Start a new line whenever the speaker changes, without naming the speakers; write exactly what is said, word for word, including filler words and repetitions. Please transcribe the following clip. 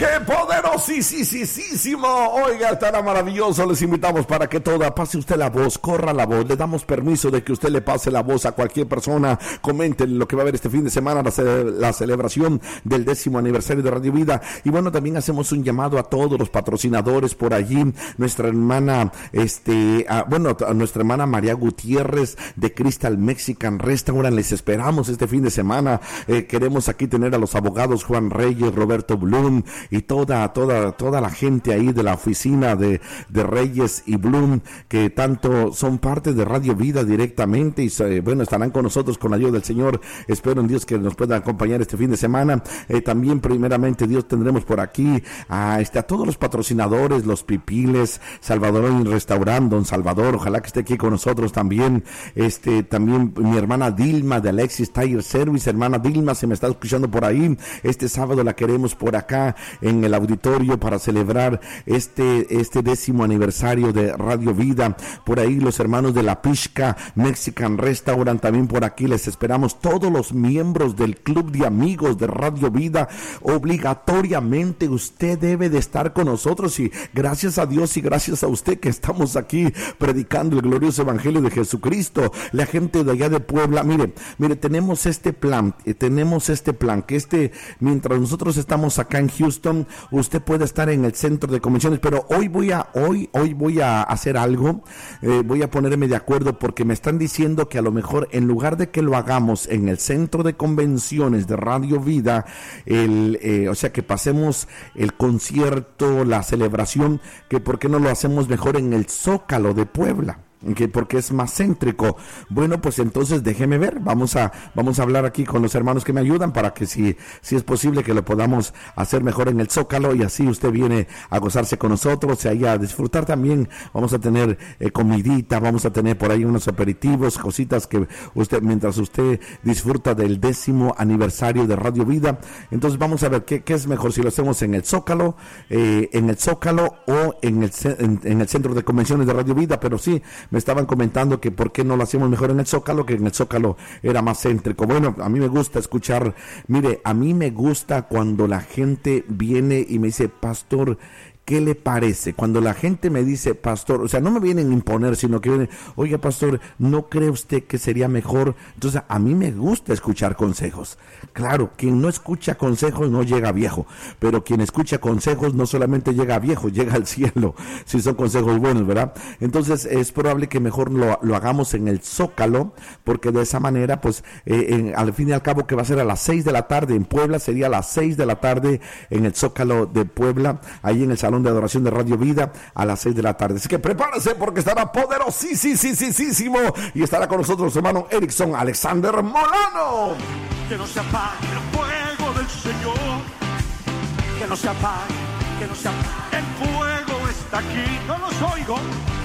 ¡Qué poderosísimo! Oiga, estará maravilloso. Les invitamos para que toda pase usted la voz, corra la voz. Le damos permiso de que usted le pase la voz a cualquier persona. Comenten lo que va a haber este fin de semana, la, ce- la celebración del décimo aniversario de Radio Vida. Y bueno, también hacemos un llamado a todos los patrocinadores por allí. Nuestra hermana, este, a, bueno, a nuestra hermana María Gutiérrez de Crystal Mexican Restaurant. Les esperamos este fin de semana. Eh, queremos aquí tener a los abogados Juan Reyes, Roberto Blum y toda, toda, toda la gente ahí de la oficina de, de Reyes y Blum, que tanto son parte de Radio Vida directamente y eh, bueno, estarán con nosotros con la ayuda del Señor. Espero en Dios que nos puedan acompañar este fin de semana. Eh, también primeramente Dios tendremos por aquí a, este, a todos los patrocinadores, los Pipiles, Salvador Restaurant, Don Salvador, ojalá que esté aquí con nosotros también. Este, también mi hermana Dilma de Alexis Tire Service. Hermana Dilma, se me está escuchando por ahí. Este sábado la queremos por acá en el auditorio para celebrar este, este décimo aniversario de Radio Vida. Por ahí los hermanos de La Pishka Mexican Restaurant también por aquí les esperamos. Todos los miembros del club de amigos de Radio Vida, obligatoriamente usted debe de estar con nosotros, y gracias a Dios y gracias a usted que estamos aquí predicando el glorioso evangelio de Jesucristo. La gente de allá de Puebla, mire, mire, tenemos este plan, eh, tenemos este plan, que este, mientras nosotros estamos acá en Houston, usted puede estar en el centro de convenciones, pero hoy voy a, hoy, hoy voy a hacer algo, eh, voy a ponerme de acuerdo porque me están diciendo que a lo mejor en lugar de que lo hagamos en el centro de convenciones de Radio Vida, el, eh, o sea que pasemos el concierto, la celebración, que por qué no lo hacemos mejor en el Zócalo de Puebla, que porque es más céntrico. Bueno, pues entonces déjeme ver, vamos a vamos a hablar aquí con los hermanos que me ayudan para que si, si es posible que lo podamos hacer mejor en el Zócalo, y así usted viene a gozarse con nosotros y ahí a disfrutar también. Vamos a tener eh, comidita, vamos a tener por ahí unos aperitivos, cositas que usted, mientras usted disfruta del décimo aniversario de Radio Vida. Entonces vamos a ver qué, qué es mejor, si lo hacemos en el Zócalo, eh, en el Zócalo o en el, en, en el centro de convenciones de Radio Vida, pero sí, me estaban comentando que por qué no lo hacíamos mejor en el Zócalo, que en el Zócalo era más céntrico. Bueno, a mí me gusta escuchar, mire, a mí me gusta cuando la gente viene y me dice, pastor, ¿qué le parece? Cuando la gente me dice, pastor, o sea, no me vienen a imponer, sino que vienen, oiga, pastor, ¿no cree usted que sería mejor? Entonces, a mí me gusta escuchar consejos. Claro, quien no escucha consejos no llega a viejo, pero quien escucha consejos no solamente llega a viejo, llega al cielo, si son consejos buenos, ¿verdad? Entonces, es probable que mejor lo, lo hagamos en el Zócalo, porque de esa manera, pues, eh, en, al fin y al cabo, que va a ser a las seis de la tarde en Puebla, sería a las seis de la tarde en el Zócalo de Puebla, ahí en el Salón de Adoración de Radio Vida a las seis de la tarde. Así que prepárese porque estará poderosísimo y estará con nosotros hermano Erickson Alexander Molano.
Que no se apague el fuego del Señor, que no se apague, que no se apague. El fuego está aquí, no los oigo.